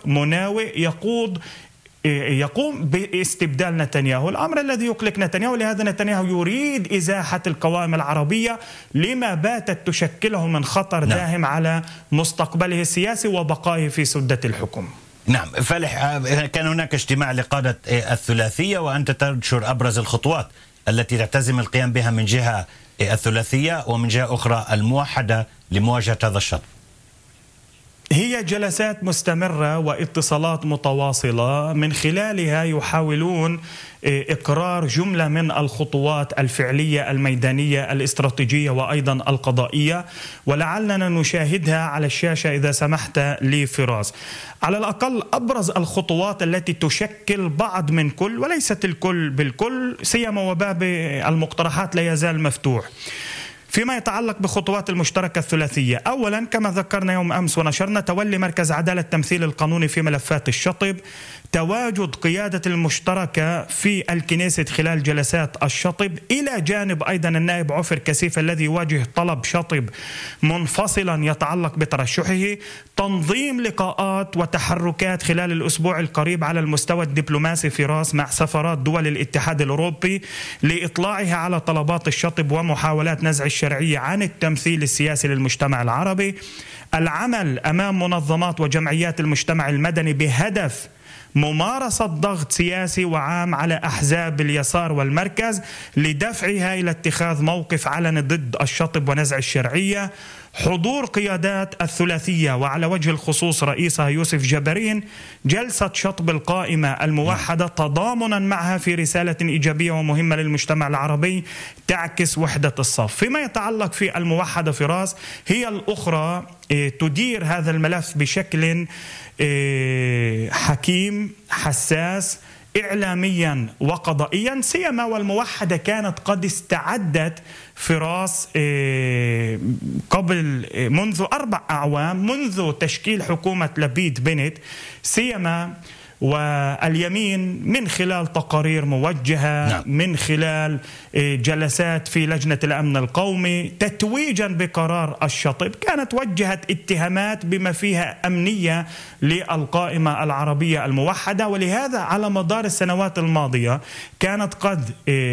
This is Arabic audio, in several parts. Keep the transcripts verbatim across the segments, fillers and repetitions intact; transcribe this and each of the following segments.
مناوئ يقود يقوم باستبدال نتنياهو، الأمر الذي يقلق نتنياهو. لهذا نتنياهو يريد إزاحة القوائم العربية لما باتت تشكله من خطر نعم. داهم على مستقبله السياسي وبقائه في سدة الحكم. نعم فالح، كان هناك اجتماع لقادة الثلاثية وأنت تنشر أبرز الخطوات التي تعتزم القيام بها من جهة الثلاثية ومن جهة أخرى الموحدة لمواجهة هذا الشط. هي جلسات مستمرة واتصالات متواصلة من خلالها يحاولون إقرار جملة من الخطوات الفعلية الميدانية الاستراتيجية وأيضا القضائية، ولعلنا نشاهدها على الشاشة إذا سمحت لي فراس. على الأقل أبرز الخطوات التي تشكل بعض من كل وليست الكل بالكل، سيما وباب المقترحات لا يزال مفتوح. فيما يتعلق بخطوات المشتركة الثلاثية، أولا كما ذكرنا يوم أمس ونشرنا تولي مركز عدالة التمثيل القانوني في ملفات الشطب، تواجد قيادة المشتركة في الكنيست خلال جلسات الشطب، إلى جانب أيضا النائب عفر كسيف الذي يواجه طلب شطب منفصلا يتعلق بترشحه، تنظيم لقاءات وتحركات خلال الأسبوع القريب على المستوى الدبلوماسي في راس مع سفارات دول الاتحاد الأوروبي لإطلاعها على طلبات الشطب ومحاولات نزع الشرعية عن التمثيل السياسي للمجتمع العربي، العمل أمام منظمات وجمعيات المجتمع المدني بهدف ممارسة ضغط سياسي وعام على أحزاب اليسار والمركز لدفعها إلى اتخاذ موقف علني ضد الشطب ونزع الشرعية، حضور قيادات الثلاثية وعلى وجه الخصوص رئيسها يوسف جبرين جلسة شطب القائمة الموحدة تضامنا معها في رسالة إيجابية ومهمة للمجتمع العربي تعكس وحدة الصف. فيما يتعلق في الموحدة فراس، هي الأخرى تدير هذا الملف بشكل حكيم حساس إعلاميا وقضائيا، سيما والموحدة كانت قد استعدت فراس قبل منذ أربع أعوام منذ تشكيل حكومة لبيد بنت، سيما واليمين من خلال تقارير موجهة نعم. من خلال جلسات في لجنة الأمن القومي تتويجا بقرار الشطب، كانت وجهت اتهامات بما فيها أمنية للقائمة العربية الموحدة. ولهذا على مدار السنوات الماضية كانت قد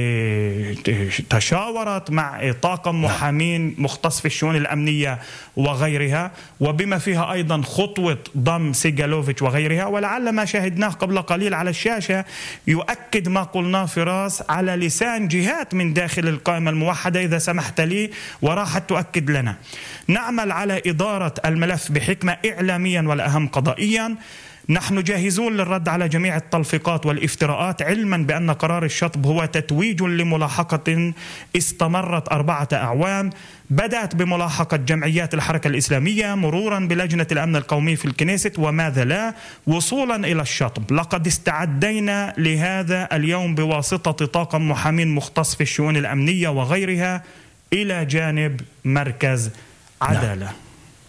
تشاورت مع طاقم محامين مختص في الشؤون الأمنية وغيرها، وبما فيها أيضا خطوة ضم سيغالوفيتش وغيرها. ولعل ما شاهدناه قبل قليل على الشاشة يؤكد ما قلناه فراس على لسان جهات من داخل القائمة الموحدة إذا سمحت لي، وراحت تؤكد لنا. نعمل على إدارة الملف بحكمة إعلاميا والأهم قضائيا، نحن جاهزون للرد على جميع التلفيقات والافتراءات، علما بأن قرار الشطب هو تتويج لملاحقة استمرت أربعة أعوام، بدأت بملاحقة جمعيات الحركة الإسلامية مرورا بلجنة الأمن القومي في الكنيست وماذا لا، وصولا إلى الشطب. لقد استعدينا لهذا اليوم بواسطة طاقم محامين مختص في الشؤون الأمنية وغيرها إلى جانب مركز عدالة. نعم.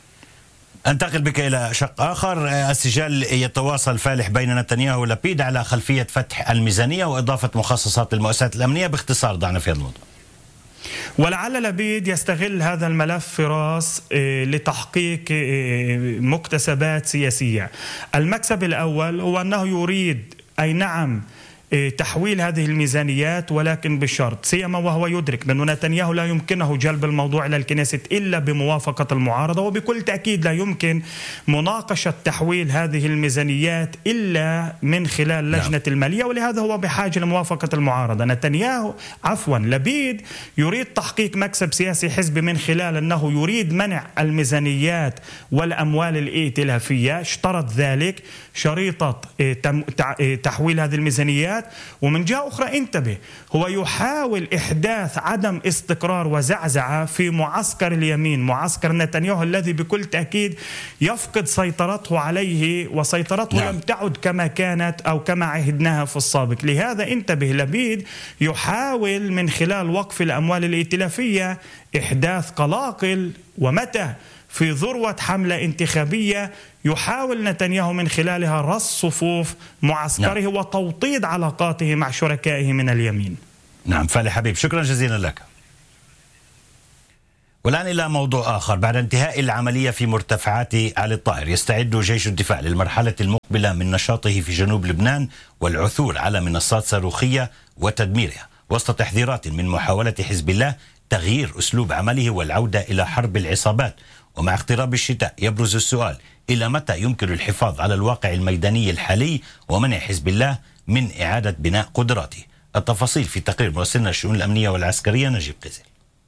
أنتقل بك إلى شق آخر، السجال يتواصل فالح بين نتنياهو ولبيد على خلفية فتح الميزانية وإضافة مخصصات للمؤسسات الأمنية. باختصار دعنا في هذا الموضوع. ولعل لبيد يستغل هذا الملف فراس لتحقيق مكتسبات سياسية. المكسب الأول هو أنه يريد أي نعم تحويل هذه الميزانيات، ولكن بشرط، سيما وهو يدرك بأن نتنياهو لا يمكنه جلب الموضوع إلى الكنيست إلا بموافقة المعارضة، وبكل تأكيد لا يمكن مناقشة تحويل هذه الميزانيات إلا من خلال لجنة المالية، ولهذا هو بحاجة لموافقة المعارضة. نتنياهو عفوا لبيد يريد تحقيق مكسب سياسي حزبي من خلال أنه يريد منع الميزانيات والأموال الائتلافية، اشترط ذلك شريطة تحويل هذه الميزانيات. ومن جهة أخرى انتبه، هو يحاول إحداث عدم استقرار وزعزعة في معسكر اليمين، معسكر نتنياهو الذي بكل تأكيد يفقد سيطرته عليه، وسيطرته نعم. لم تعد كما كانت أو كما عهدناها في السابق. لهذا انتبه، لبيد يحاول من خلال وقف الأموال الائتلافية إحداث قلاقل، ومتى في ذروة حملة انتخابية يحاول نتنياهو من خلالها رص صفوف معسكره نعم. وتوطيد علاقاته مع شركائه من اليمين. نعم فالح حبيب، شكرا جزيلا لك. والآن إلى موضوع آخر. بعد انتهاء العملية في مرتفعات علي الطاهر، يستعد جيش الدفاع للمرحلة المقبلة من نشاطه في جنوب لبنان والعثور على منصات صاروخية وتدميرها، وسط تحذيرات من محاولة حزب الله تغيير أسلوب عمله والعودة إلى حرب العصابات. ومع اقتراب الشتاء يبرز السؤال: إلى متى يمكن الحفاظ على الواقع الميداني الحالي ومنع حزب الله من إعادة بناء قدراته؟ التفاصيل في تقرير مراسلنا الشؤون الأمنية والعسكرية نجيب قزل.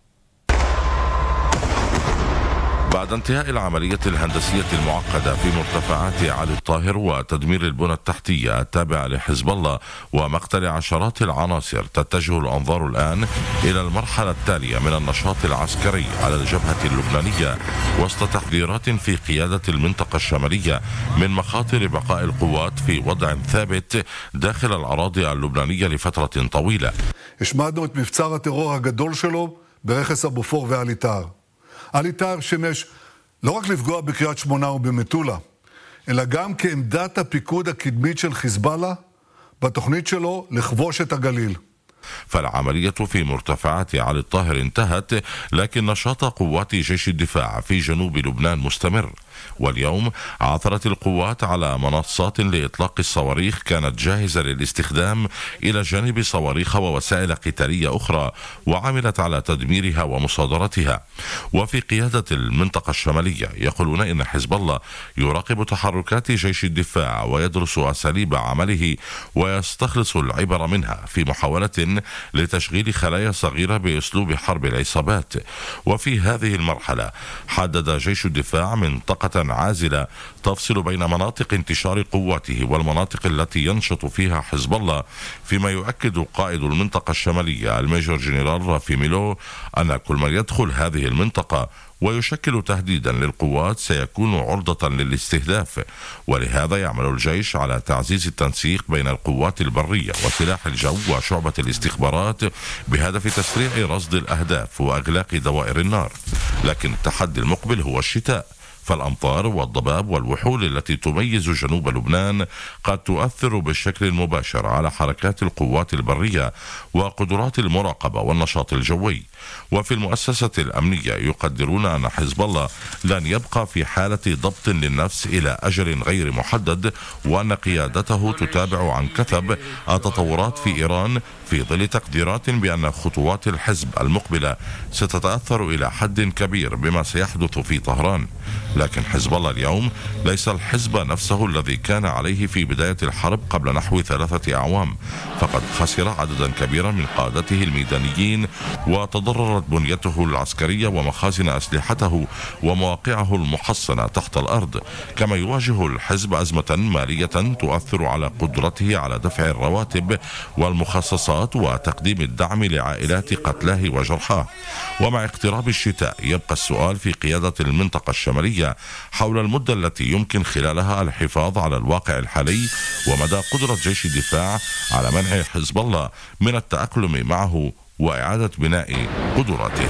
بعد انتهاء العملية الهندسية المعقدة في مرتفعات علي الطاهر وتدمير البنى التحتية التابعة لحزب الله ومقتل عشرات العناصر، تتجه الأنظار الآن إلى المرحلة التالية من النشاط العسكري على الجبهة اللبنانية، وسط تحذيرات في قيادة المنطقة الشمالية من مخاطر بقاء القوات في وضع ثابت داخل الأراضي اللبنانية لفترة طويلة. השמדנו את מבצר הטרור הגדול שלו ברכס הבופור ועלי טהר. עלי טהר שימש לא רק לפגוע בקריית שמונה ובמטולה, אלא גם כעמדת הפיקוד הקדמית של חיזבאללה בתוכנית שלו לכבוש את הגליל. فالعملية في مرتفعات علي الطاهر انتهت، لكن نشاط قوات جيش الدفاع في جنوب لبنان مستمر. واليوم عثرت القوات على منصات لإطلاق الصواريخ كانت جاهزة للاستخدام إلى جانب صواريخ ووسائل قتالية أخرى، وعملت على تدميرها ومصادرتها. وفي قيادة المنطقة الشمالية يقولون إن حزب الله يراقب تحركات جيش الدفاع ويدرس أساليب عمله ويستخلص العبر منها في محاولة لتشغيل خلايا صغيرة بأسلوب حرب العصابات. وفي هذه المرحلة حدد جيش الدفاع منطقة عازلة تفصل بين مناطق انتشار قواته والمناطق التي ينشط فيها حزب الله، فيما يؤكد قائد المنطقة الشمالية الميجور جنرال رافي ميلو أن كل من يدخل هذه المنطقة ويشكل تهديدا للقوات سيكون عرضة للاستهداف. ولهذا يعمل الجيش على تعزيز التنسيق بين القوات البرية وسلاح الجو وشعبة الاستخبارات بهدف تسريع رصد الأهداف وإغلاق دوائر النار. لكن التحدي المقبل هو الشتاء، فالأمطار والضباب والوحول التي تميز جنوب لبنان قد تؤثر بالشكل المباشر على حركات القوات البرية وقدرات المراقبة والنشاط الجوي. وفي المؤسسة الأمنية يقدرون أن حزب الله لن يبقى في حالة ضبط للنفس إلى أجل غير محدد، وأن قيادته تتابع عن كثب التطورات في إيران في ظل تقديرات بأن خطوات الحزب المقبلة ستتأثر إلى حد كبير بما سيحدث في طهران. لكن حزب الله اليوم ليس الحزب نفسه الذي كان عليه في بداية الحرب قبل نحو ثلاثة أعوام، فقد خسر عددا كبيرا من قادته الميدانيين وتضررت بنيته العسكرية ومخازن أسلحته ومواقعه المحصنة تحت الأرض. كما يواجه الحزب أزمة مالية تؤثر على قدرته على دفع الرواتب والمخصصات وتقديم الدعم لعائلات قتلاه وجرحاه. ومع اقتراب الشتاء يبقى السؤال في قيادة المنطقة الشمالية حول المدة التي يمكن خلالها الحفاظ على الواقع الحالي ومدى قدرة جيش الدفاع على منع حزب الله من التأقلم معه وإعادة بناء قدراته.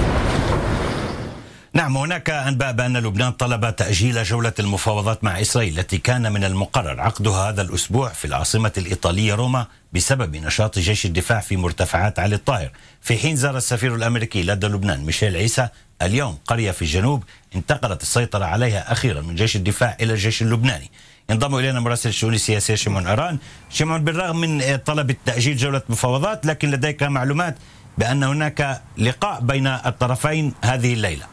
نعم، هناك أنباء بأن لبنان طلب تأجيل جولة المفاوضات مع إسرائيل التي كان من المقرر عقدها هذا الأسبوع في العاصمة الإيطالية روما بسبب نشاط جيش الدفاع في مرتفعات علي الطاهر، في حين زار السفير الأمريكي لدى لبنان ميشيل عيسى اليوم قرية في الجنوب انتقلت السيطرة عليها أخيرا من جيش الدفاع إلى الجيش اللبناني. ينضم إلينا مراسل الشؤون السياسية شمعون عران. شمعون، بالرغم من طلب تأجيل جولة مفاوضات، لكن لديك معلومات بأن هناك لقاء بين الطرفين هذه الليلة.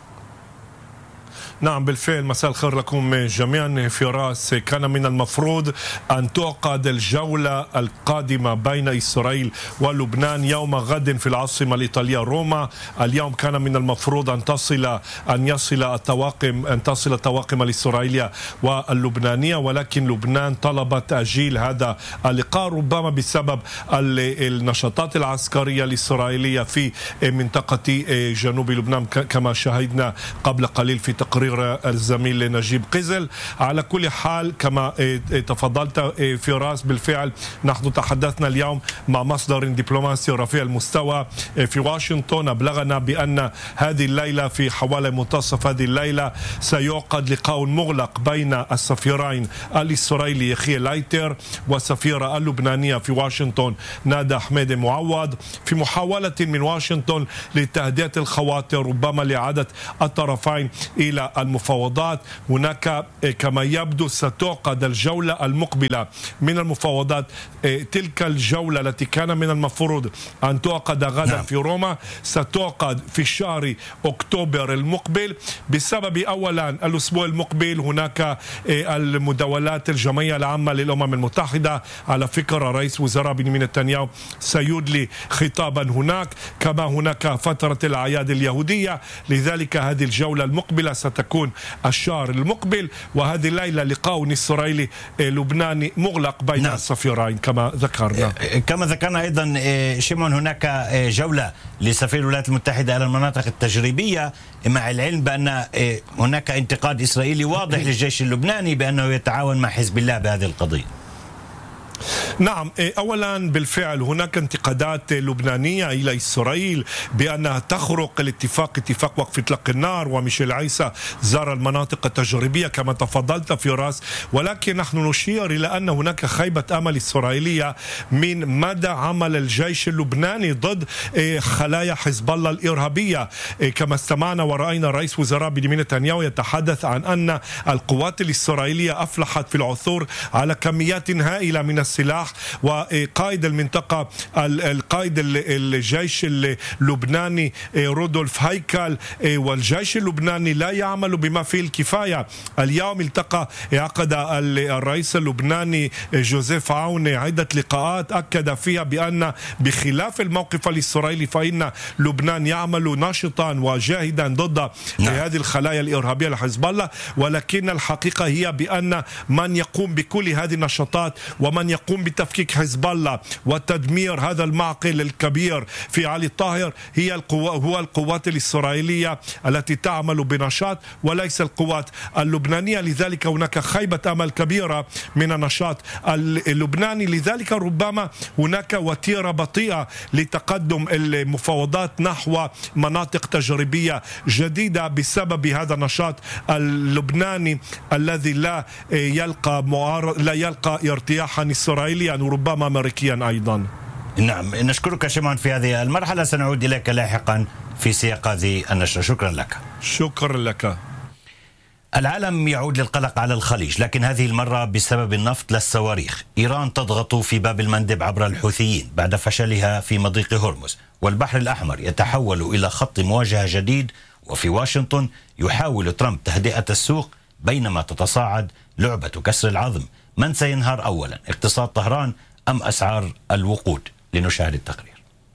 نعم بالفعل، مساء الخير لكم جميعا. فراس، كان من المفروض أن تعقد الجولة القادمة بين إسرائيل ولبنان يوم غد في العاصمة الإيطالية روما. اليوم كان من المفروض أن تصل أن يصل الطواقم أن تصل الطواقم الإسرائيلية واللبنانية، ولكن لبنان طلب تأجيل هذا اللقاء ربما بسبب النشاطات العسكرية الإسرائيلية في منطقة جنوب لبنان كما شاهدنا قبل قليل في تقرير تقرير الزميل نجيب قزل. على كل حال كما تفضلت فراس، بالفعل نحن تحدثنا اليوم مع مصدر دبلوماسي رفيع المستوى في واشنطن، أبلغنا بأن هذه الليلة في حوالي منتصف هذه الليلة سيعقد لقاء مغلق بين السفيرين الإسرائيلي يخي لايتر والسفيرة اللبنانية في واشنطن نادى حميد معوض، في محاولة من واشنطن لتهدئة الخواطر ربما لإعادة الطرفين إلى المفاوضات. هناك كما يبدو ستعقد الجولة المقبلة من المفاوضات. تلك الجولة التي كان من المفروض أن تعقد غدا نعم. في روما ستعقد في شهر أكتوبر المقبل، بسبب أولا الأسبوع المقبل هناك المداولات الجمعية العامة للأمم المتحدة. على فكرة رئيس وزراء بنيامين نتنياهو سيدلي خطابا هناك، كما هناك فترة الأعياد اليهودية. لذلك هذه الجولة المقبلة ستكون الشهر المقبل، وهذه الليلة لقاء إسرائيلي لبناني مغلق بين نعم. السفيرين كما ذكرنا. كما ذكرنا أيضا شمعون هناك جولة لسفير الولايات المتحدة إلى المناطق التجريبية، مع العلم بأن هناك انتقاد إسرائيلي واضح للجيش اللبناني بأنه يتعاون مع حزب الله بهذه القضية. نعم، أولا بالفعل هناك انتقادات لبنانية إلى إسرائيل بأنها تخرق الاتفاق، اتفاق وقف إطلاق النار، وميشيل عيسى زار المناطق التجريبية كما تفضلت في راس. ولكن نحن نشير إلى أن هناك خيبة أمل إسرائيلية من مدى عمل الجيش اللبناني ضد خلايا حزب الله الإرهابية. كما استمعنا ورأينا رئيس وزراء بنيامين نتنياهو يتحدث عن أن القوات الإسرائيلية أفلحت في العثور على كميات هائلة من السلاح، وقائد المنطقة القائد الجيش اللبناني رودولف هيكل والجيش اللبناني لا يعمل بما فيه الكفاية. اليوم التقى عقد الرئيس اللبناني جوزيف عون عدة لقاءات أكد فيها بأن بخلاف الموقف الإسرائيلي فإن لبنان يعمل ناشطا وجاهدا ضد هذه الخلايا الإرهابية لحزب الله، ولكن الحقيقة هي بأن من يقوم بكل هذه النشاطات ومن يقوم بتفكيك حزب الله وتدمير هذا المعقل الكبير في علي الطاهر هي القوة هو القوات الإسرائيلية التي تعمل بنشاط وليس القوات اللبنانية. لذلك هناك خيبة أمل كبيرة من النشاط اللبناني. لذلك ربما هناك وتيرة بطيئة لتقدم المفاوضات نحو مناطق تجريبية جديدة بسبب هذا النشاط اللبناني الذي لا يلقى معارض لا يلقى ارتياحا إسرائيليا وربما أمريكيا أيضا. نعم، نشكرك شمعون في هذه المرحلة، سنعود إليك لاحقا في سياق هذه النشرة. شكرا لك. شكرا لك. العالم يعود للقلق على الخليج، لكن هذه المرة بسبب النفط لا الصواريخ. إيران تضغط في باب المندب عبر الحوثيين بعد فشلها في مضيق هرمز، والبحر الأحمر يتحول إلى خط مواجهة جديد. وفي واشنطن يحاول ترامب تهدئة السوق بينما تتصاعد لعبة كسر العظم. من سينهار أولا، اقتصاد طهران أم أسعار الوقود؟ لنشاهد التقرير.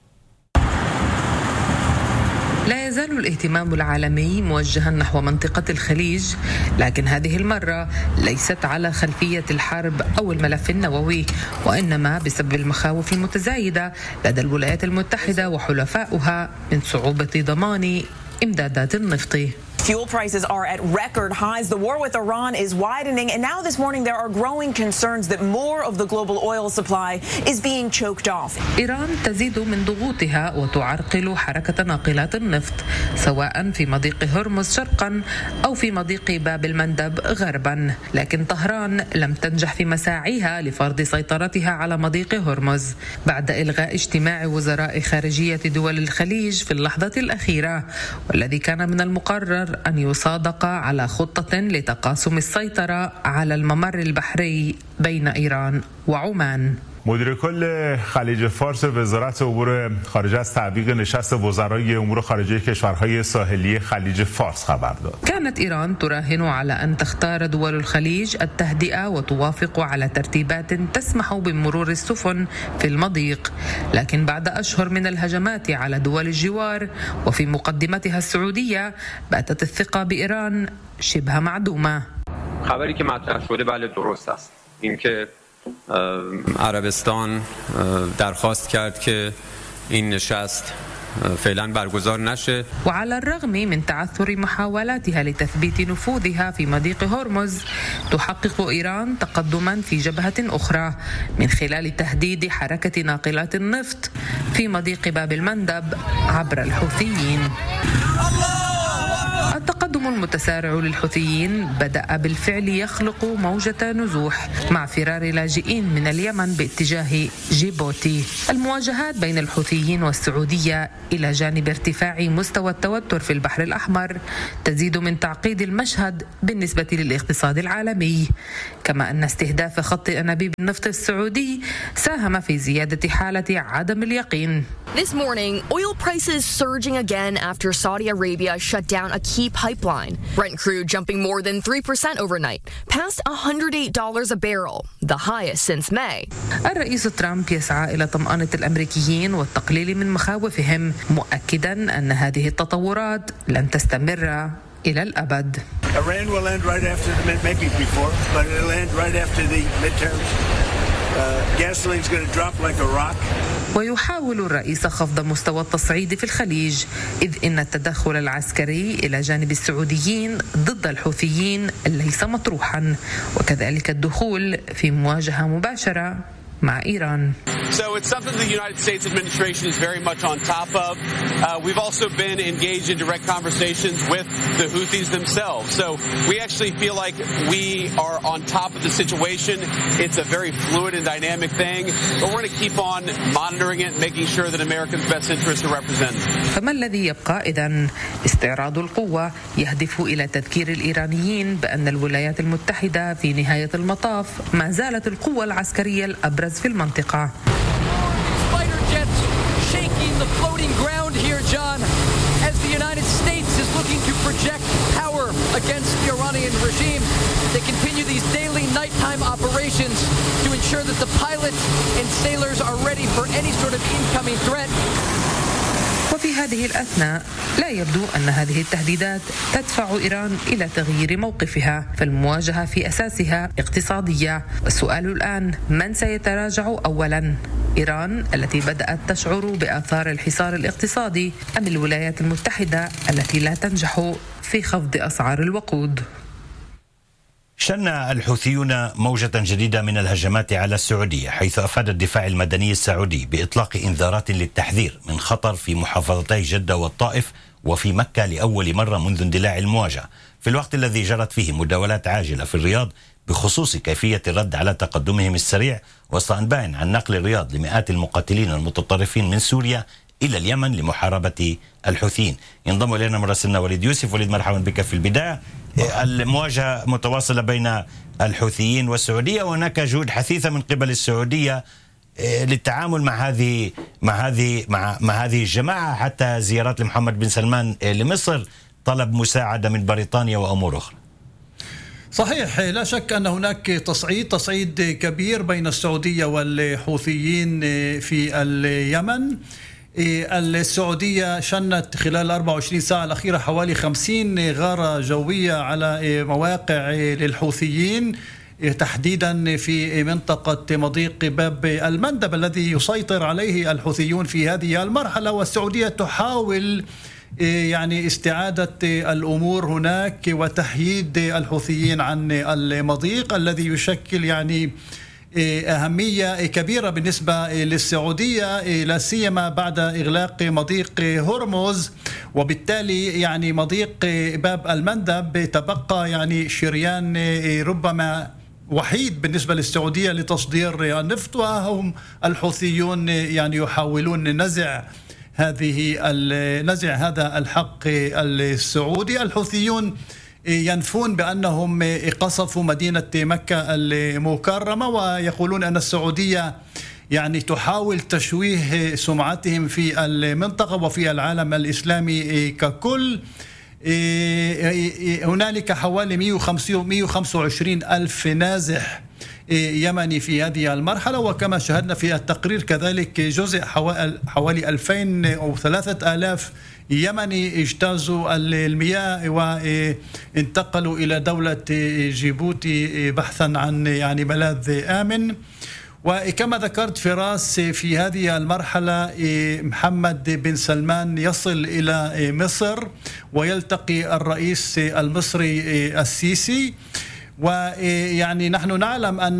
لا يزال الاهتمام العالمي موجها نحو منطقة الخليج، لكن هذه المرة ليست على خلفية الحرب أو الملف النووي، وإنما بسبب المخاوف المتزايدة لدى الولايات المتحدة وحلفائها من صعوبة ضمان إمدادات النفط. Fuel prices are at record highs. The war with Iran is widening, and now this morning there are growing concerns that more of the global oil supply is being choked off. إيران تزيد من ضغوطها وتعرقل حركة ناقلات النفط سواء في مضيق هرمز شرقا أو في مضيق باب المندب غربا، لكن طهران لم تنجح في مساعيها لفرض سيطرتها على مضيق هرمز بعد إلغاء اجتماع وزراء خارجية دول الخليج في اللحظة الأخيرة، والذي كان من المقرر أن يصادق على خطة لتقاسم السيطرة على الممر البحري بين إيران وعمان. مدیر کل خلیج فارس وزارت امور خارجه از تعویق نشست وزرای امور خارجه کشورهای ساحلی خلیج فارس خبر داد. كانت إيران تراهن على أن تختار دول الخليج التهدئة وتوافق على ترتيبات تسمح بمرور السفن في المضيق، لكن بعد أشهر من الهجمات على دول الجوار وفي مقدمتها السعودية باتت الثقة بإيران شبه معدومة. خبری که مطرح شده بله درست است. اینکه عربستان درخواست کرد که این نشست فعلا برگزار نشه. وعلى الرغم من تعثر محاولاتها لتثبيت نفوذها في مضيق هرمز، تحقق إيران تقدما في جبهة أخرى من خلال تهديد حركة ناقلات النفط في مضيق باب المندب عبر الحوثيين. التقدم المتسارع للحوثيين بدأ بالفعل يخلق موجة نزوح مع فرار لاجئين من اليمن باتجاه جيبوتي. المواجهات بين الحوثيين والسعودية إلى جانب ارتفاع مستوى التوتر في البحر الأحمر تزيد من تعقيد المشهد بالنسبة للاقتصاد العالمي، كما أن استهداف خط أنابيب النفط السعودي ساهم في زيادة حالة عدم اليقين. This morning, oil prices surging again after Saudi Arabia shut down a key pipeline. Brent crude jumping more than three percent overnight, past one hundred eight dollars a barrel, the highest since May. الرئيس ترامب يسعى إلى طمأنة الأمريكيين والتقليل من مخاوفهم، مؤكدا أن هذه التطورات لن تستمر إلى الأبد. Iran will end right after the maybe before, but it'll end right after the midterms. Uh, gasoline's going to drop like a rock. ويحاول الرئيس خفض مستوى التصعيد في الخليج، إذ إن التدخل العسكري إلى جانب السعوديين ضد الحوثيين ليس مطروحا، وكذلك الدخول في مواجهة مباشرة مع إيران. So it's something the United States administration is very much on top of. Uh, we've also been engaged in direct conversations with the Houthis themselves. So we actually feel like we are on top of the situation. It's a very fluid and dynamic thing, but we're going to keep on monitoring it, making sure that Americans' best interests are represented. فما الذي يبقى إذن؟ استعراض القوة يهدف إلى تذكير الإيرانيين بأن الولايات المتحدة في نهاية المطاف ما زالت القوة العسكرية الأبرز في المنطقة. Fighter jets shaking the floating ground here, John, as the United States is looking to project power against the Iranian regime. They continue these daily nighttime operations to ensure that the pilots and sailors are ready for any sort of incoming threat. وفي هذه الأثناء لا يبدو أن هذه التهديدات تدفع إيران إلى تغيير موقفها، فالمواجهة في أساسها اقتصادية. والسؤال الآن من سيتراجع أولا؟ إيران التي بدأت تشعر بآثار الحصار الاقتصادي، أم الولايات المتحدة التي لا تنجح في خفض أسعار الوقود؟ شن الحوثيون موجة جديدة من الهجمات على السعودية، حيث أفاد الدفاع المدني السعودي بإطلاق إنذارات للتحذير من خطر في محافظتي جدة والطائف وفي مكة لأول مرة منذ اندلاع المواجهة، في الوقت الذي جرت فيه مداولات عاجلة في الرياض بخصوص كيفية الرد على تقدمهم السريع وسط أنباء عن نقل الرياض لمئات المقاتلين المتطرفين من سوريا إلى اليمن لمحاربة الحوثيين. ينضم إلينا مراسلنا وليد يوسف. وليد، مرحبا بك. في البداية، المواجهة متواصلة بين الحوثيين والسعودية، وهناك جهود حثيثة من قبل السعودية للتعامل مع هذه مع هذه مع, مع هذه الجماعة، حتى زيارات لمحمد بن سلمان لمصر، طلب مساعدة من بريطانيا وأمور أخرى. صحيح، لا شك أن هناك تصعيد تصعيد كبير بين السعودية والحوثيين في اليمن. السعودية شنت خلال أربع وعشرين ساعة الأخيرة حوالي خمسين غارة جوية على مواقع للحوثيين، تحديدا في منطقة مضيق باب المندب الذي يسيطر عليه الحوثيون في هذه المرحلة. والسعودية تحاول يعني استعادة الأمور هناك وتحييد الحوثيين عن المضيق الذي يشكل يعني أهمية كبيرة بالنسبة للسعودية، لا سيما بعد إغلاق مضيق هرمز، وبالتالي يعني مضيق باب المندب تبقى يعني شريان ربما وحيد بالنسبة للسعودية لتصدير النفط، وهم الحوثيون يعني يحاولون نزع هذه نزع هذا الحق السعودي. الحوثيون ينفون بأنهم قصفوا مدينة مكة المكرمة، ويقولون أن السعودية يعني تحاول تشويه سمعتهم في المنطقة وفي العالم الإسلامي ككل. هنالك حوالي مئة وخمسة وعشرين ألف نازح يمني في هذه المرحلة، وكما شاهدنا في التقرير كذلك جزء حوالي ألفين أو ثلاثة آلاف يمني اجتازوا المياه وانتقلوا إلى دولة جيبوتي بحثا عن يعني ملاذ آمن. وكما ذكرت فراس في هذه المرحلة محمد بن سلمان يصل إلى مصر ويلتقي الرئيس المصري السيسي، ويعني نحن نعلم أن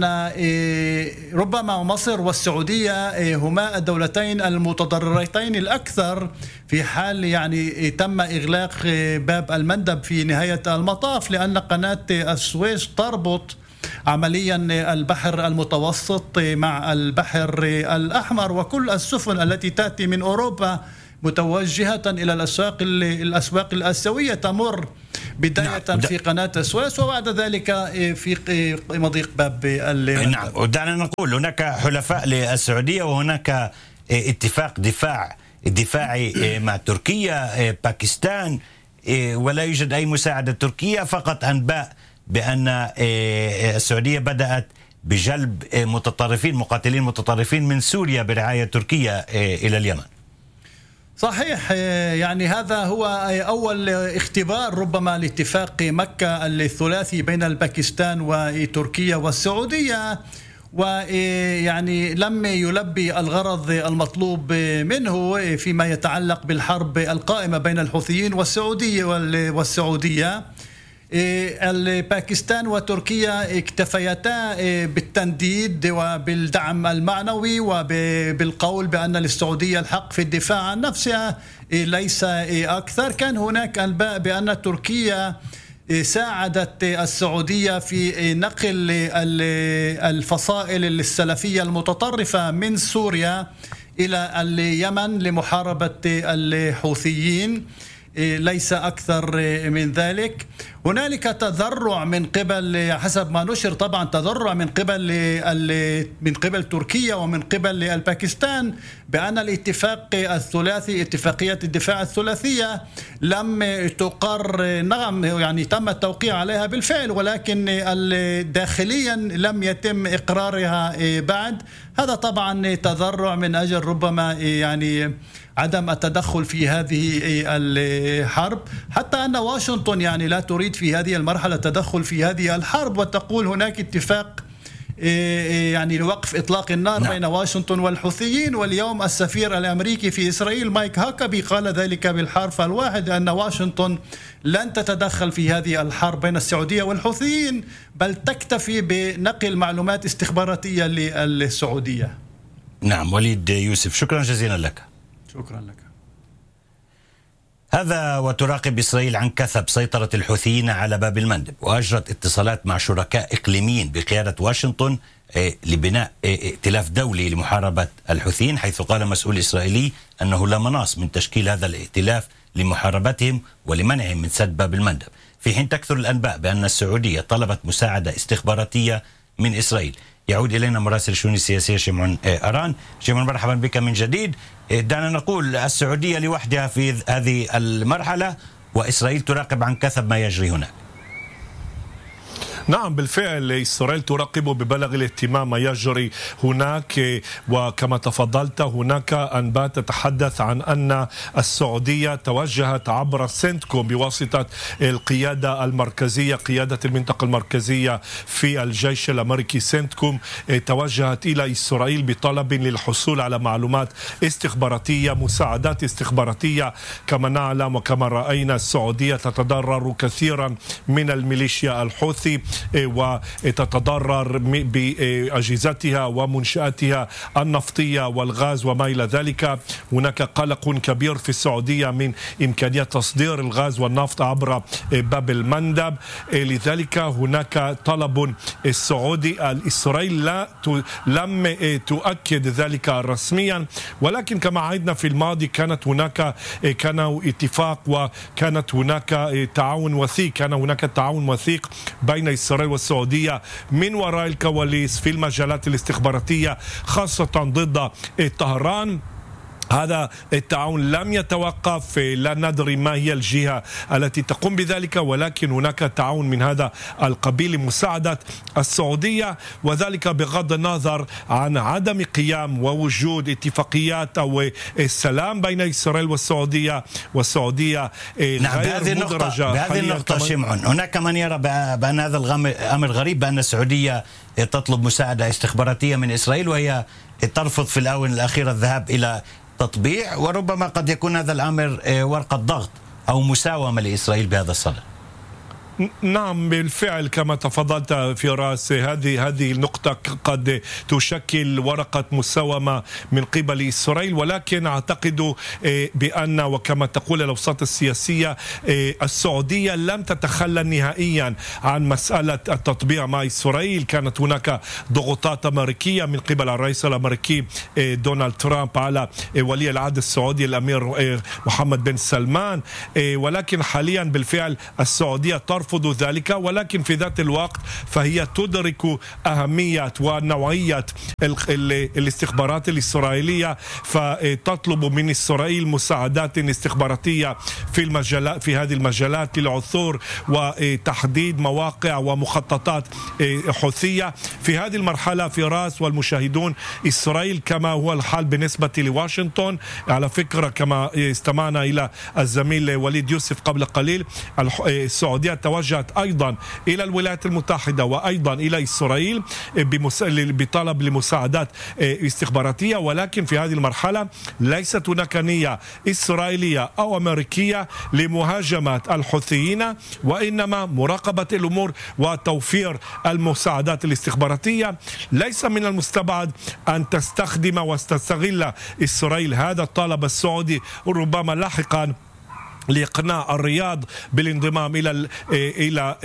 ربما مصر والسعودية هما الدولتين المتضررتين الأكثر في حال يعني تم إغلاق باب المندب في نهاية المطاف، لأن قناة السويس تربط عمليا البحر المتوسط مع البحر الأحمر، وكل السفن التي تأتي من أوروبا متوجهة إلى الأسواق الأسواق الآسيوية تمر بداية نعم. في قناة السويس وبعد ذلك في مضيق باب المندب. نعم، ودعنا نقول هناك حلفاء للسعودية وهناك اتفاق دفاع دفاعي مع تركيا باكستان، ولا يوجد أي مساعدة تركية، فقط أنباء بأن السعودية بدأت بجلب متطرفين مقاتلين متطرفين من سوريا برعاية تركيا إلى اليمن. صحيح، يعني هذا هو أول اختبار ربما لاتفاق مكة الثلاثي بين الباكستان وتركيا والسعودية، ويعني لم يلبي الغرض المطلوب منه فيما يتعلق بالحرب القائمة بين الحوثيين والسعودية والسعودية. الباكستان وتركيا اكتفيتا بالتنديد وبالدعم المعنوي وبالقول بأن للسعودية الحق في الدفاع عن نفسها ليس أكثر. كان هناك أنباء بأن تركيا ساعدت السعودية في نقل الفصائل السلفية المتطرفة من سوريا إلى اليمن لمحاربة الحوثيين، ليس أكثر من ذلك. هنالك تذرع من قبل حسب ما نشر طبعا تذرع من قبل من قبل تركيا ومن قبل الباكستان بأن الاتفاق الثلاثي اتفاقية الدفاع الثلاثية لم تقر. نعم يعني تم التوقيع عليها بالفعل، ولكن داخليا لم يتم إقرارها بعد. هذا طبعا تذرع من أجل ربما يعني عدم التدخل في هذه الحرب، حتى أن واشنطن يعني لا تريد في هذه المرحلة التدخل في هذه الحرب، وتقول هناك اتفاق يعني لوقف إطلاق النار نعم. بين واشنطن والحوثيين. واليوم السفير الأمريكي في إسرائيل مايك هاكابي قال ذلك بالحرف الواحد أن واشنطن لن تتدخل في هذه الحرب بين السعودية والحوثيين، بل تكتفي بنقل معلومات استخباراتية للسعودية. نعم، وليد يوسف، شكرا جزيلا لك. شكرا لك. هذا وتراقب إسرائيل عن كثب سيطرة الحوثيين على باب المندب، وأجرت اتصالات مع شركاء إقليميين بقيادة واشنطن لبناء ائتلاف دولي لمحاربة الحوثيين، حيث قال مسؤول إسرائيلي أنه لا مناص من تشكيل هذا الائتلاف لمحاربتهم ولمنعهم من سد باب المندب، في حين تكثر الأنباء بأن السعودية طلبت مساعدة استخباراتية من إسرائيل. يعود إلينا مراسل الشؤون السياسية شمعون أران. شمعون، مرحبا بك من جديد. دعنا نقول السعودية لوحدها في هذه المرحلة وإسرائيل تراقب عن كثب ما يجري هناك. نعم بالفعل إسرائيل تراقب ببلغ الاهتمام ما يجري هناك، وكما تفضلت هناك أنباء تتحدث عن أن السعودية توجهت عبر سنتكوم بواسطة القيادة المركزية قيادة المنطقة المركزية في الجيش الأمريكي سنتكوم، توجهت إلى إسرائيل بطلب للحصول على معلومات استخباراتية مساعدات استخباراتية. كما نعلم وكما رأينا السعودية تتضرر كثيرا من الميليشيا الحوثي وتتضرر بأجهزتها ومنشآتها النفطية والغاز وما إلى ذلك. هناك قلق كبير في السعودية من إمكانية تصدير الغاز والنفط عبر باب المندب، لذلك هناك طلب السعودي. إسرائيل لا لم تؤكد ذلك رسميا، ولكن كما عهدنا في الماضي كانت هناك كان اتفاق وكانت هناك تعاون وثيق كان هناك تعاون وثيق بين إسرائيل والسعودية من وراء الكواليس في المجالات الاستخباراتية، خاصة ضد طهران. هذا التعاون لم يتوقف. لا ندري ما هي الجهة التي تقوم بذلك، ولكن هناك تعاون من هذا القبيل لمساعدة السعودية، وذلك بغض النظر عن عدم قيام ووجود اتفاقيات أو السلام بين إسرائيل والسعودية. والسعودية نعم غير بهذه النقطة, بهذه النقطة شمعون، هناك من يرى بأن هذا الأمر غريب، بأن السعودية تطلب مساعدة استخباراتية من إسرائيل وهي ترفض في الآونة الأخيرة الذهاب إلى تطبيع، وربما قد يكون هذا الأمر ورقة ضغط أو مساومة لإسرائيل بهذا الصدد. نعم بالفعل كما تفضلت في راس، هذه هذه النقطة قد تشكل ورقة مساومة من قبل إسرائيل، ولكن أعتقد بأن وكما تقول الأوساط السياسية السعودية لم تتخلى نهائيا عن مسألة التطبيع مع إسرائيل. كانت هناك ضغوطات أمريكية من قبل الرئيس الأمريكي دونالد ترامب على ولي العهد السعودي الأمير محمد بن سلمان، ولكن حاليا بالفعل السعودية ترفض ترفض ذلك، ولكن في ذات الوقت فهي تدرك أهمية ونوعية الاستخبارات الإسرائيلية، فتطلب من إسرائيل مساعدات استخباراتية في المجالات في هذه المجالات للعثور وتحديد مواقع ومخططات حوثية. في هذه المرحلة في راس والمشاهدون، إسرائيل كما هو الحال بالنسبة لواشنطن، على فكرة كما استمعنا إلى الزميل وليد يوسف قبل قليل، السعودية توجهت أيضا إلى الولايات المتحدة وأيضا إلى إسرائيل بطلب لمساعدات استخباراتية، ولكن في هذه المرحلة ليست هناك نية إسرائيلية أو أمريكية لمهاجمة الحوثيين، وإنما مراقبة الأمور وتوفير المساعدات الاستخباراتية. ليس من المستبعد أن تستخدم وتستغل إسرائيل هذا الطلب السعودي ربما لاحقا لإقناع الرياض بالانضمام إلى إلى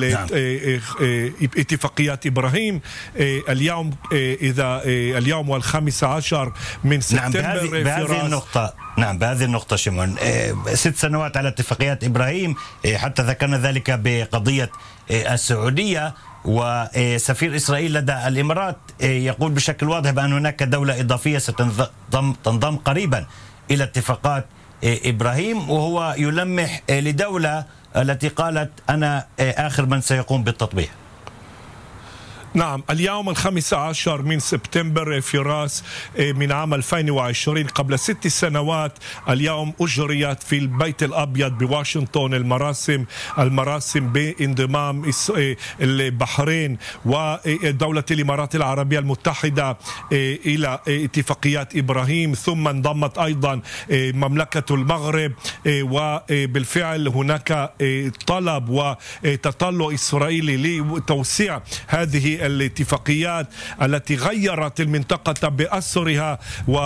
اتفاقيات إبراهيم. اليوم إذا اليوم والخامس عشر من سبتمبر. نعم بهذه, بهذه النقطة نعم بهذه النقطة شمعون، ست سنوات على اتفاقيات إبراهيم، حتى ذكرنا ذلك بقضية السعودية، وسفير إسرائيل لدى الإمارات يقول بشكل واضح بأن هناك دولة إضافية ستنضم تنضم قريبا إلى اتفاقات إبراهيم، وهو يلمح لدولة التي قالت أنا آخر من سيقوم بالتطبيع. نعم اليوم الخامس عشر من سبتمبر في راس من عام ألفين وعشرين، قبل ست سنوات اليوم أجريت في البيت الأبيض بواشنطن المراسم المراسم بانضمام البحرين ودولة الإمارات العربية المتحدة إلى اتفاقيات إبراهيم، ثم انضمت أيضا مملكة المغرب، وبالفعل هناك طلب وتطلع إسرائيلي لتوسيع هذه الاتفاقيات التي غيرت المنطقة بأسرها،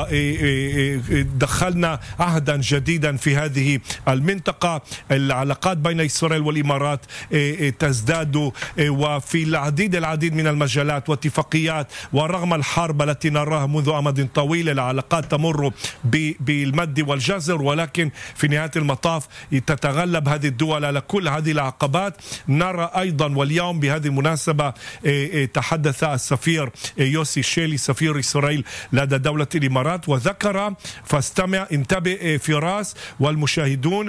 ودخلنا عهدا جديدا في هذه المنطقة. العلاقات بين إسرائيل والإمارات تزداد، وفي العديد العديد من المجالات واتفاقيات، ورغم الحرب التي نراها منذ أمد طويل العلاقات تمر بالمد والجزر، ولكن في نهاية المطاف تتغلب هذه الدول على كل هذه العقبات. نرى أيضا واليوم بهذه المناسبة تحدث السفير يوسي شيلي سفير إسرائيل لدى دولة الإمارات، وذكر فاستمع انتبه في راس والمشاهدون،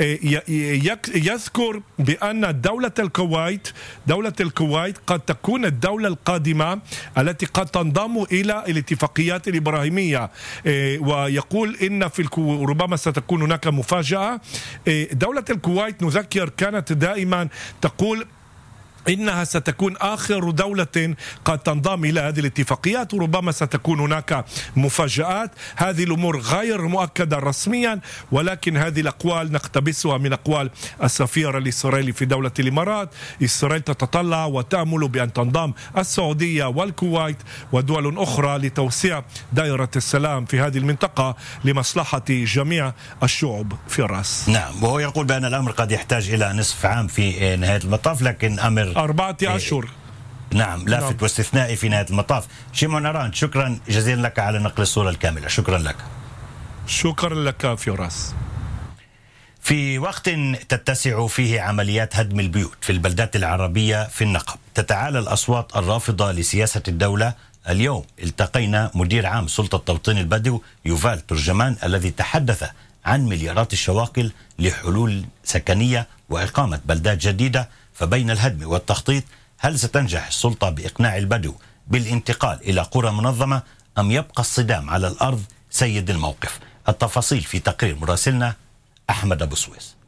يذكر بأن دولة الكويت دولة الكويت قد تكون الدولة القادمة التي قد تنضم إلى الاتفاقيات الإبراهيمية، ويقول إن في الكو... ربما ستكون هناك مفاجأة. دولة الكويت نذكر كانت دائما تقول إنها ستكون آخر دولة قد تنضم إلى هذه الاتفاقيات، وربما ستكون هناك مفاجآت. هذه الأمور غير مؤكدة رسميا، ولكن هذه الأقوال نقتبسها من أقوال السفير الإسرائيلي في دولة الإمارات. إسرائيل تتطلع وتأمل بأن تنضم السعودية والكويت ودول أخرى لتوسيع دائرة السلام في هذه المنطقة لمصلحة جميع الشعوب في راس. نعم، وهو يقول بأن الأمر قد يحتاج إلى نصف عام في نهاية المطاف، لكن أمر أربعة أشهر. نعم لافت نعم. واستثنائي في نهاية المطاف. شيمون أراند، شكرا جزيلا لك على نقل الصورة الكاملة. شكرا لك. شكرا لك فيراس. في وقت تتسع فيه عمليات هدم البيوت في البلدات العربية في النقب، تتعالى الأصوات الرافضة لسياسة الدولة اليوم التقينا مدير عام سلطة توطين البدو يوفال ترجمان الذي تحدث عن مليارات الشواكل لحلول سكنية وإقامة بلدات جديدة. فبين الهدم والتخطيط، هل ستنجح السلطة بإقناع البدو بالانتقال إلى قرى منظمة أم يبقى الصدام على الأرض سيد الموقف؟ التفاصيل في تقرير مراسلنا أحمد أبو سويس.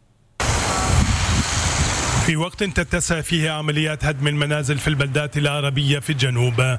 في وقت تتسع فيه عمليات هدم المنازل في البلدات العربية في الجنوب،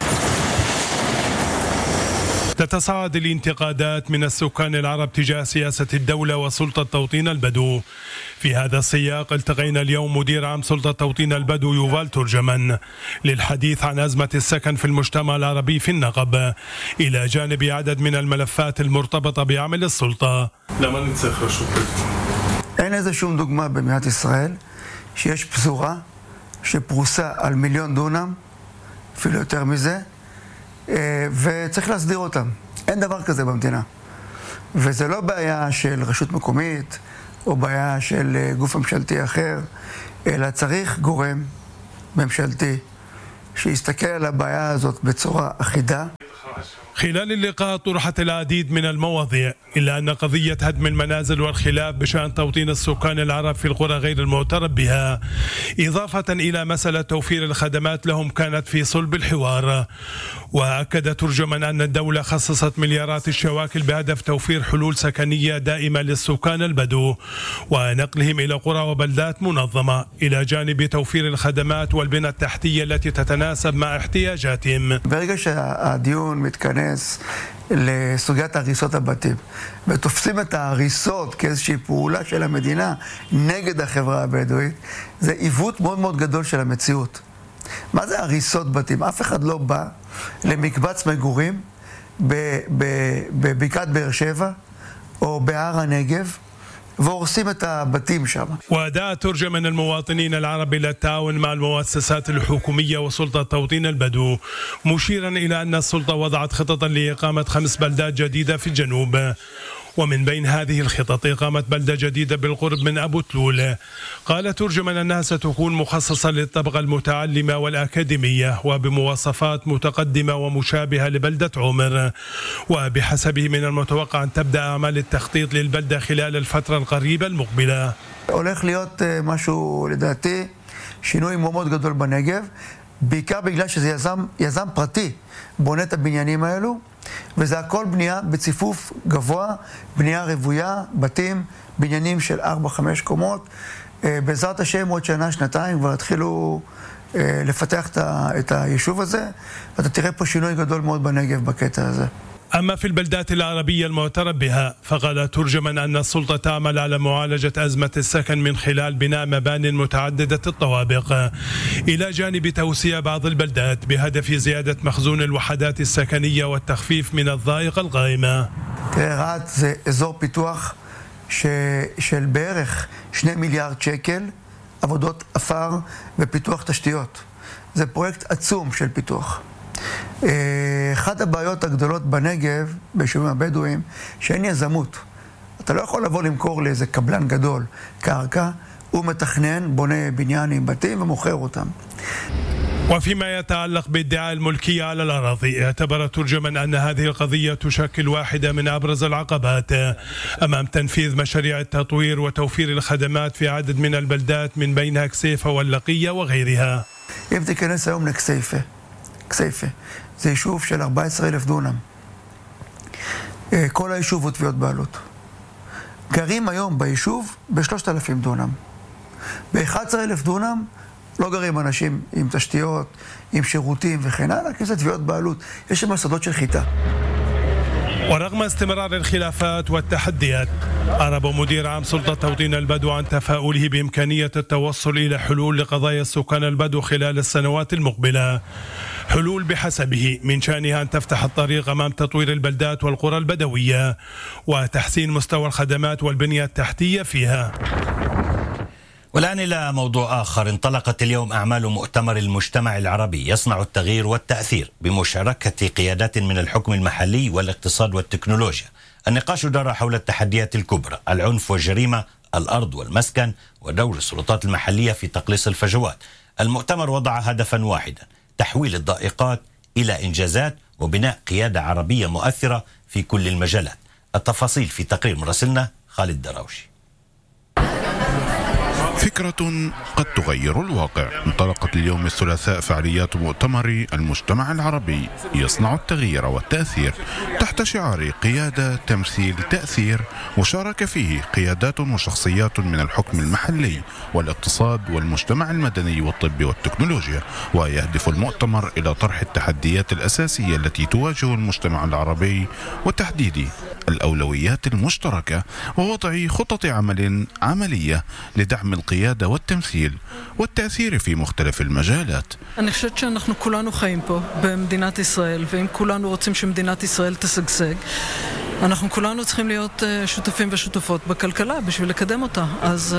تتصاعد الانتقادات من السكان العرب تجاه سياسة الدولة وسلطة توطين البدو. في هذا السياق التقينا اليوم مدير عام سلطة توطين البدو يوفال ترجمان للحديث عن أزمة السكن في المجتمع العربي في النقب، إلى جانب عدد من الملفات المرتبطة بعمل السلطة. למה נצטרך רשות? אין איזה שום דוגמה במדינת ישראל שיש פזורה שפרוסה על מיליון דונם, אפילו יותר מזה, וצריך להסדיר אותם. אין דבר כזה במדינה. וזה לא בעיה של רשות מקומית או בעיה של גוף ממשלתי אחר, אלא צריך גורם ממשלתי שיסתכל על הבעיה הזאת בצורה אחידה. خلال اللقاء طرحت العديد من المواضيع، إلا أن قضية هدم المنازل والخلاف بشأن توطين السكان العرب في القرى غير المعترف بها، إضافة إلى مسألة توفير الخدمات لهم، كانت في صلب الحوار. وأكد ترجمان أن الدولة خصصت مليارات الشواكل بهدف توفير حلول سكنية دائمة للسكان البدو ونقلهم إلى قرى وبلدات منظمة، إلى جانب توفير الخدمات والبنى التحتية التي تتناسب مع احتياجاتهم. ברגע שהדיון מתכנס לסוגיית הריסות הבתים ותופסים את ההריסות כאיזושהי פעולה של המדינה נגד החברה הבדואית, זה עיוות מאוד מאוד גדול של המציאות. מה זה הריסות בתים? אף אחד לא בא למקבץ מגורים בבקעת באר שבע או בהר הנגב והורסים את הבתים שם. ودعا ترجمان المواطنين العرب إلى التعاون مع المؤسسات الحكومية وسلطة توطين البدو، مشيرا إلى أن السلطة وضعت خططا لإقامة خمس بلدات جديدة في الجنوب، ومن بين هذه الخطط إقامة بلدة جديدة بالقرب من أبو تلول. قال ترجمان أنها ستكون مخصصة للطبقة المتعلمة والأكاديمية وبمواصفات متقدمة ومشابهة لبلدة عمر، وبحسبه من المتوقع أن تبدأ أعمال التخطيط للبلدة خلال الفترة القريبة المقبلة. הולך להיות משהו לדעתי שינוי מאוד גדול בנגב, בעיקר בגלל שזה יזם, יזם פרטי בונה את הבניינים האלו, וזה הכל בנייה בציפוף גבוה, בנייה רבויה, בתים, בניינים של ארבע חמש קומות. בעזרת השם עוד שנה, שנתיים כבר התחילו לפתח את היישוב הזה, ואתה תראה פה שינוי גדול מאוד בנגב בקטע הזה. أما في البلدات العربية المعترف بها، فقال ترجمان أن السلطة تعمل على معالجة أزمة السكن من خلال بناء مبان متعددة الطوابق، إلى جانب توسيع بعض البلدات بهدف زيادة مخزون الوحدات السكنية والتخفيف من الضائقة القائمة. רהט זה אזור פיתוח של בערך שני מיליארד שקל, עבודות עפר ופיתוח תשתיות. זה פרויקט עצום של פיתוח. אחת הבעיות הגדולות בנגב, ביישובים הבדואים, שאין יזמות. אתה לא יכול לבוא למכור לאיזה קבלן גדול קרקע, הוא מתכנן, בונה בניין עם בתים ומוכר אותם. وفيما يتعلق بادعاء الملكية على الأراضي، اعتبر ترجمان أن هذه القضية تشكل واحدة من أبرز العقبات أمام تنفيذ مشاريع التطوير وتوفير الخدمات في عدد من البلدات من بينها كسيفة واللقية وغيرها. אם תיכנס היום לכסייפה, כסייפה, זה יישוב של ארבעה עשר אלף דונם. כל היישוב הוא תביעות בעלות. גרים היום ביישוב ב-שלושת אלפים דונם. ב-אחד עשר אלף דונם לא גרים אנשים עם תשתיות, עם שירותים וכן הלאה, כי זה תביעות בעלות. יש שם שדות של חיטה. ورغم استمرار الخلافات والتحديات، أعرب مدير عام سلطة توطين البدو عن تفاؤله بإمكانية التوصل إلى حلول لقضايا السكان البدو خلال السنوات المقبلة، حلول بحسبه من شأنها أن تفتح الطريق أمام تطوير البلدات والقرى البدوية وتحسين مستوى الخدمات والبنية التحتية فيها. والآن إلى موضوع آخر. انطلقت اليوم أعمال مؤتمر المجتمع العربي يصنع التغيير والتأثير بمشاركة قيادات من الحكم المحلي والاقتصاد والتكنولوجيا. النقاش دار حول التحديات الكبرى: العنف والجريمة، الأرض والمسكن، ودور السلطات المحلية في تقليص الفجوات. المؤتمر وضع هدفا واحدا: تحويل الضائقات إلى إنجازات وبناء قيادة عربية مؤثرة في كل المجالات. التفاصيل في تقرير مراسلنا خالد دراوشي. فكرة قد تغير الواقع. انطلقت اليوم الثلاثاء فعاليات مؤتمر المجتمع العربي يصنع التغيير والتأثير تحت شعار قيادة تمثيل تأثير، وشارك فيه قيادات وشخصيات من الحكم المحلي والاقتصاد والمجتمع المدني والطب والتكنولوجيا. ويهدف المؤتمر إلى طرح التحديات الأساسية التي تواجه المجتمع العربي وتحديد الأولويات المشتركة ووضع خطط عمل عملية لدعم القيادة والتمثيل والتأثير في مختلف المجالات. אני חושבת שאנחנו כולנו חיים פה במדינת ישראל, ואם כולנו רוצים שמדינת ישראל תשגשג, אנחנו כולנו צריכים להיות שותפים ושותפות בכלכלה בשביל לקדם אותה. אז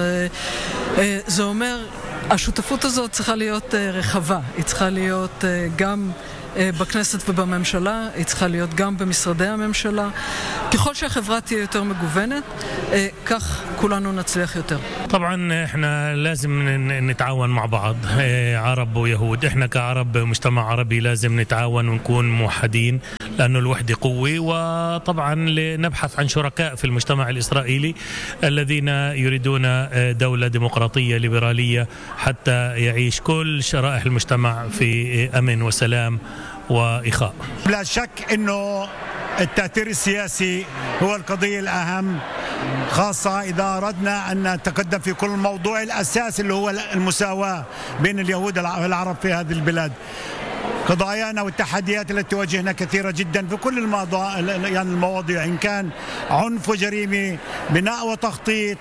זה אומר, השותפות הזאת צריכה להיות רחבה, היא צריכה להיות גם בכנסת ובממשלה, היא צריכה להיות גם במשרדי הממשלה. ככל שהחברה תהיה יותר מגוונת, כך كلنا نصلح يتر. طبعا احنا لازم نتعاون مع بعض عرب ويهود. احنا كعرب مجتمع عربي لازم نتعاون ونكون موحدين لأنه الوحدة قوة، وطبعا نبحث عن شركاء في المجتمع الإسرائيلي الذين يريدون دولة ديمقراطية ليبرالية حتى يعيش كل شرائح المجتمع في أمن وسلام وإخاء. لا شك أنه التأثير السياسي هو القضية الأهم، خاصة إذا أردنا أن نتقدم في كل الموضوع الأساسي اللي هو المساواة بين اليهود والعرب في هذه البلاد. قضايانا والتحديات التي تواجهنا كثيرة جدا في كل المواضيع، يعني المواضيع إن كان عنف وجريمة، بناء وتخطيط،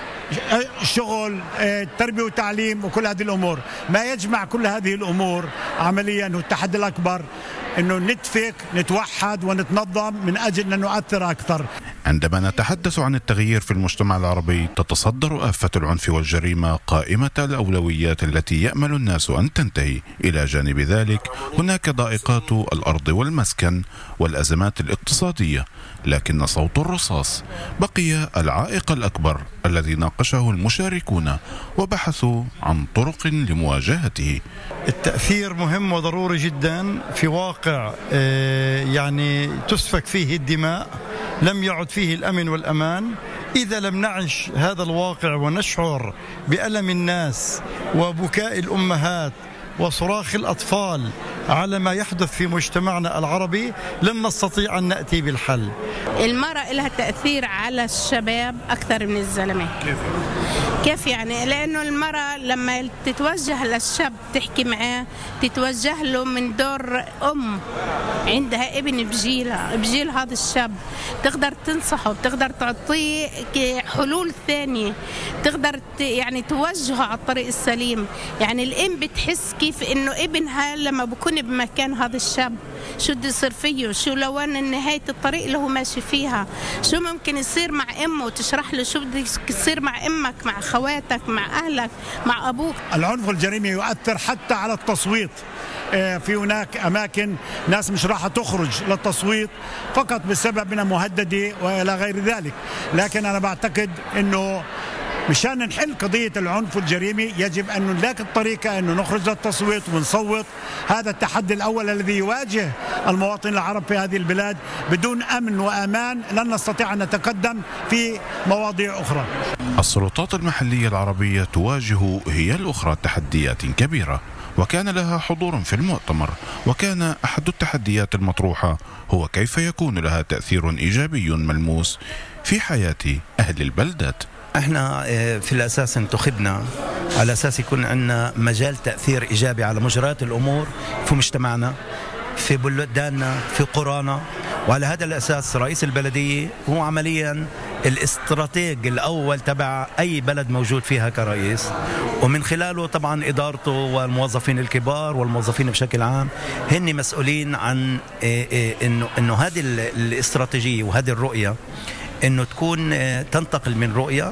شغل، تربية وتعليم، وكل هذه الأمور. ما يجمع كل هذه الأمور عمليا والتحدي الأكبر أنه نتفق نتوحد ونتنظم من أجل أن نؤثر أكثر. عندما نتحدث عن التغيير في المجتمع العربي تتصدر آفة العنف والجريمة قائمة الأولويات التي يأمل الناس أن تنتهي. إلى جانب ذلك هناك ضائقات الأرض والمسكن والأزمات الاقتصادية، لكن صوت الرصاص بقي العائق الأكبر الذي ناقشه المشاركون وبحثوا عن طرق لمواجهته. التأثير مهم وضروري جدا في واقع يعني تسفك فيه الدماء، لم يعد فيه الأمن والأمان. إذا لم نعش هذا الواقع ونشعر بألم الناس وبكاء الأمهات وصراخ الأطفال على ما يحدث في مجتمعنا العربي لن نستطيع أن نأتي بالحل. المرأة لها تأثير على الشباب أكثر من الزلمة. كيف؟ كيف يعني؟ لأنه المرأة لما تتوجه للشاب تحكي معاه تتوجه له من دور أم عندها ابن بجيلها بجيل هذا الشاب، تقدر تنصحه، بتقدر تعطيه حلول ثانية، تقدر يعني توجهه على الطريق السليم. يعني الأم بتحس كيف إنه ابنها لما بكون بمكان هذا الشاب شو بده يصير فيه، شو لو أن نهاية الطريق اللي هو ماشي فيها، شو ممكن يصير مع أمه، وتشرح له شو بده يصير مع أمك، مع خواتك، مع أهلك، مع أبوك. العنف والجريمة يؤثر حتى على التصويت. في هناك أماكن ناس مش راح تخرج للتصويت فقط بسبب أنها مهددة وإلى غير ذلك. لكن أنا بعتقد أنه مشان نحل قضية العنف والجريمة يجب أن نلاقي الطريقة أنه نخرج للتصويت ونصوت. هذا التحدي الأول الذي يواجه المواطن العرب في هذه البلاد. بدون أمن وأمان لن نستطيع أن نتقدم في مواضيع أخرى. السلطات المحلية العربية تواجه هي الأخرى تحديات كبيرة، وكان لها حضور في المؤتمر، وكان أحد التحديات المطروحة هو كيف يكون لها تأثير إيجابي ملموس في حياة أهل البلدات. احنا في الأساس انتخبنا على أساس يكون عندنا مجال تأثير إيجابي على مجريات الأمور في مجتمعنا، في بلداننا، في قرانا. وعلى هذا الأساس رئيس البلدية هو عمليا الاستراتيج الأول تبع أي بلد موجود فيها كرئيس، ومن خلاله طبعا إدارته والموظفين الكبار والموظفين بشكل عام هن مسؤولين عن إنه إنه هذه الاستراتيجية وهذه الرؤية إنه تكون تنتقل من رؤية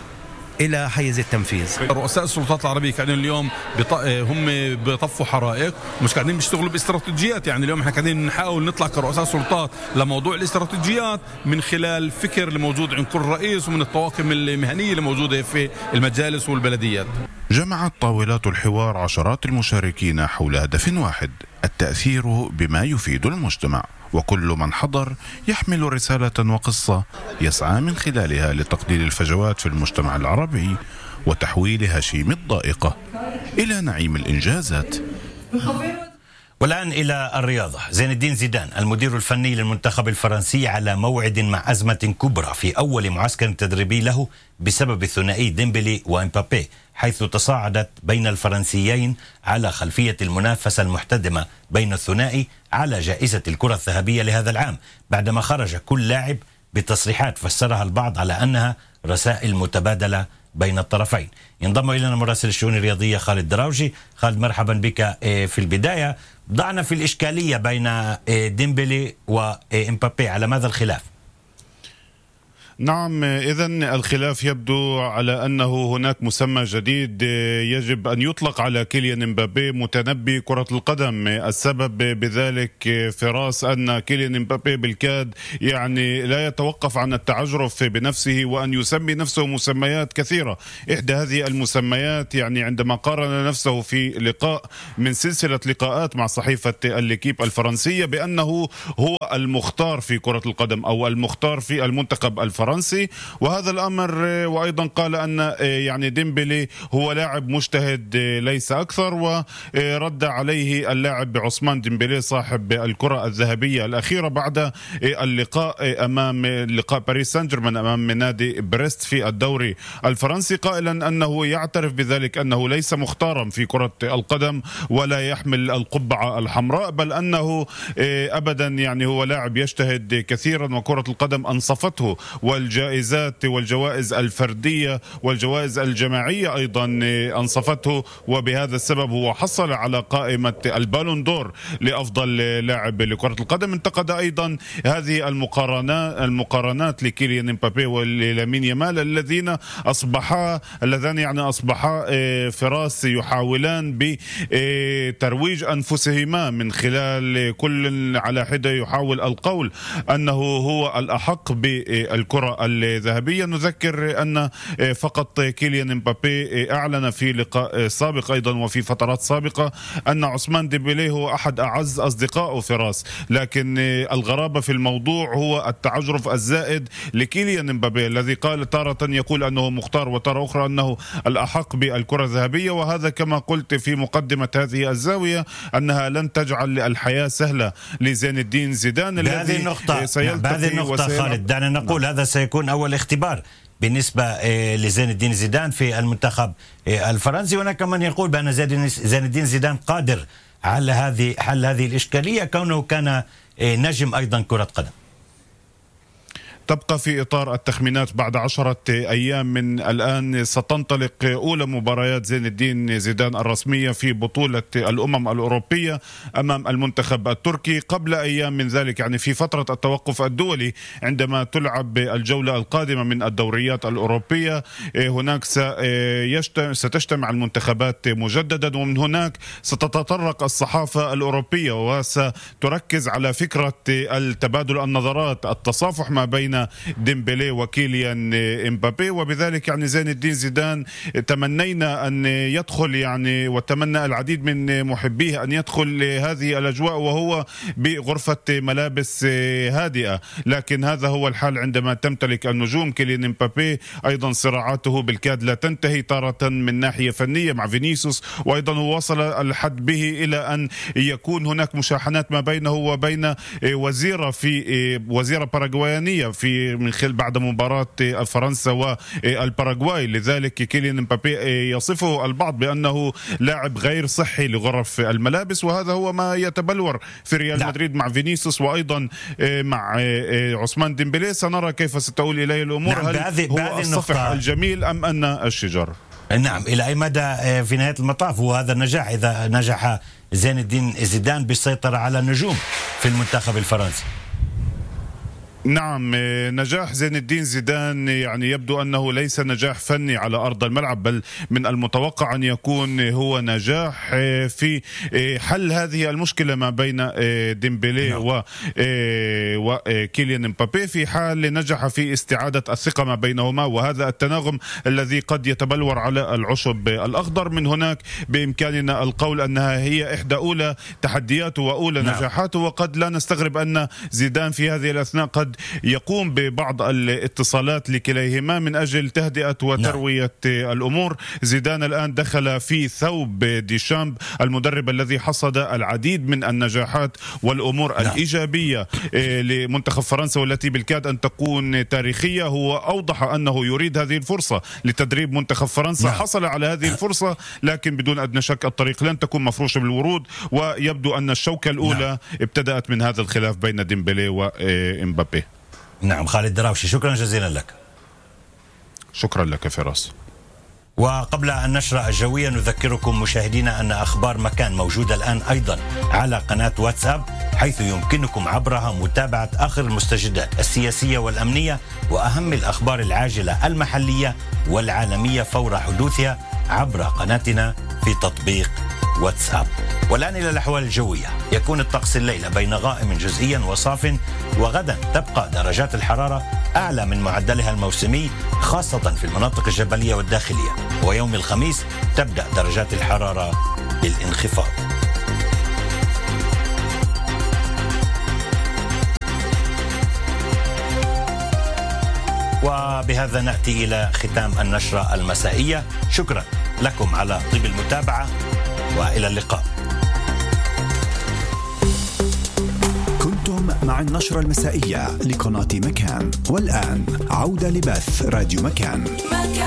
إلى حيز التنفيذ. رؤساء السلطات العربية كانوا اليوم بط... هم بيطفوا حرائق، مش قاعدين بيشتغلوا باستراتيجيات. يعني اليوم احنا قاعدين نحاول نطلع كرؤساء سلطات لموضوع الاستراتيجيات من خلال فكر اللي موجود عند كل رئيس ومن الطواقم المهنية اللي موجودة في المجالس والبلديات. جمعت طاولات الحوار عشرات المشاركين حول هدف واحد: التأثير بما يفيد المجتمع، وكل من حضر يحمل رسالة وقصة يسعى من خلالها لتقليل الفجوات في المجتمع العربي وتحويل هشيم الضائقة إلى نعيم الإنجازات. والآن إلى الرياضة. زين الدين زيدان المدير الفني للمنتخب الفرنسي على موعد مع أزمة كبرى في أول معسكر تدريبي له بسبب ثنائي ديمبلي وإمبابي، حيث تصاعدت بين الفرنسيين على خلفية المنافسة المحتدمة بين الثنائي على جائزة الكرة الذهبية لهذا العام، بعدما خرج كل لاعب بتصريحات فسرها البعض على أنها رسائل متبادلة بين الطرفين. ينضم إلينا مراسل الشؤون الرياضية خالد دراوجي. خالد، مرحبا بك. في البداية ضعنا في الإشكالية بين ديمبلي وإمبابي، على ماذا الخلاف؟ نعم، إذن الخلاف يبدو على أنه هناك مسمى جديد يجب أن يطلق على كيليان امبابي، متنبي كرة القدم. السبب بذلك فراس أن كيليان امبابي بالكاد يعني لا يتوقف عن التعجرف بنفسه وأن يسمي نفسه مسميات كثيرة. إحدى هذه المسميات يعني عندما قارن نفسه في لقاء من سلسلة لقاءات مع صحيفة الليكيب الفرنسية بأنه هو المختار في كرة القدم أو المختار في المنتخب الفرنسي، وهذا الأمر. وأيضا قال أن يعني ديمبلي هو لاعب مجتهد ليس أكثر، ورد عليه اللاعب عثمان ديمبلي صاحب الكرة الذهبية الأخيرة بعد اللقاء أمام لقاء باريس سان جيرمان أمام نادي بريست في الدوري الفرنسي، قائلا أنه يعترف بذلك أنه ليس مختارا في كرة القدم ولا يحمل القبعة الحمراء، بل أنه أبدا يعني هو لاعب يجتهد كثيرا وكرة القدم أنصفته، والجائزات والجوائز الفردية والجوائز الجماعية أيضا أنصفته، وبهذا السبب هو حصل على قائمة البالون دور لأفضل لاعب لكرة القدم. انتقد أيضا هذه المقارنات المقارنات لكيليان امبابي ولامين يامال الذين أصبحا اللذان يعني أصبحا فراس يحاولان بترويج أنفسهما من خلال كل على حدة يحاول القول أنه هو الأحق بالكرة الذهبية. نذكر أن فقط كيليان امبابي أعلن في لقاء سابق أيضا وفي فترات سابقة أن عثمان ديمبلي هو أحد أعز أصدقائه فراس، لكن الغرابة في الموضوع هو التعجرف الزائد لكيليان امبابي الذي قال تارة يقول أنه مختار وتارة أخرى أنه الأحق بالكرة الذهبية. وهذا كما قلت في مقدمة هذه الزاوية أنها لن تجعل الحياة سهلة لزين الدين زيدان الذي سيلتقي. بهذه النقطة خالد دعنا نقول هذا سيكون أول اختبار بالنسبة لزين الدين زيدان في المنتخب الفرنسي. هناك من يقول بأن زين الدين زيدان قادر على هذه حل هذه الإشكالية كونه كان نجم أيضا كرة قدم. تبقى في إطار التخمينات بعد عشرة أيام من الآن ستنطلق أولى مباريات زين الدين زيدان الرسمية في بطولة الأمم الأوروبية أمام المنتخب التركي. قبل أيام من ذلك يعني في فترة التوقف الدولي عندما تلعب الجولة القادمة من الدوريات الأوروبية، هناك ستجتمع المنتخبات مجددا، ومن هناك ستتطرق الصحافة الأوروبية وستركز على فكرة التبادل النظرات، التصافح ما بين ديمبلي وكيليان امبابي. وبذلك يعني زين الدين زيدان تمنينا أن يدخل يعني وتمنى العديد من محبيه أن يدخل هذه الأجواء وهو بغرفة ملابس هادئة، لكن هذا هو الحال عندما تمتلك النجوم. كيليان امبابي أيضا صراعاته بالكاد لا تنتهي، تارة من ناحية فنية مع فينيسيوس، وأيضا هو وصل الحد به إلى أن يكون هناك مشاحنات ما بينه وبين وزيرة في وزيرة باراغوايانية في من خلال بعد مباراة فرنسا والباراغواي. لذلك كيليان امبابي يصفه البعض بأنه لاعب غير صحي لغرف الملابس، وهذا هو ما يتبلور في ريال مدريد مع فينيسيوس وأيضا مع عثمان ديمبلي. سنرى كيف ستؤول إليه الأمور. نعم، هل هو الصفح الجميل أم أن الشجر؟ نعم، إلى أي مدى في نهاية المطاف هو هذا النجاح إذا نجح زين الدين زيدان بالسيطرة على النجوم في المنتخب الفرنسي؟ نعم، نجاح زين الدين زيدان يعني يبدو أنه ليس نجاح فني على أرض الملعب، بل من المتوقع أن يكون هو نجاح في حل هذه المشكلة ما بين ديمبلي و وكيليان امبابي في حال نجح في استعادة الثقة ما بينهما، وهذا التناغم الذي قد يتبلور على العشب الأخضر. من هناك بإمكاننا القول أنها هي إحدى أولى تحدياته وأولى نعم. نجاحاته، وقد لا نستغرب أن زيدان في هذه الأثناء قد يقوم ببعض الاتصالات لكليهما من أجل تهدئة وتروية نعم. الأمور. زيدان الآن دخل في ثوب ديشامب، المدرب الذي حصد العديد من النجاحات والأمور نعم. الإيجابية لمنتخب فرنسا والتي بالكاد أن تكون تاريخية. هو أوضح أنه يريد هذه الفرصة لتدريب منتخب فرنسا نعم. حصل على هذه الفرصة، لكن بدون أدنى شك الطريق لن تكون مفروشة بالورود، ويبدو أن الشوكة الأولى نعم. ابتدأت من هذا الخلاف بين ديمبلي وإمبابي. نعم خالد دراوشي، شكرا جزيلا لك. شكرا لك فراس. وقبل النشرة الجوية نذكركم مشاهدينا أن أخبار مكان موجودة الآن أيضا على قناة واتساب، حيث يمكنكم عبرها متابعة آخر المستجدات السياسية والأمنية وأهم الأخبار العاجلة المحلية والعالمية فور حدوثها عبر قناتنا في تطبيق واتساب. والآن إلى الأحوال الجوية. يكون الطقس الليلة بين غائم جزئيا وصاف، وغدا تبقى درجات الحرارة أعلى من معدلها الموسمي خاصة في المناطق الجبلية والداخلية، ويوم الخميس تبدأ درجات الحرارة بالانخفاض. وبهذا نأتي إلى ختام النشرة المسائية. شكرا لكم على طيب المتابعة وإلى اللقاء. كنتم مع النشرة المسائية لقناة مكان، والآن عودة لبث راديو مكان.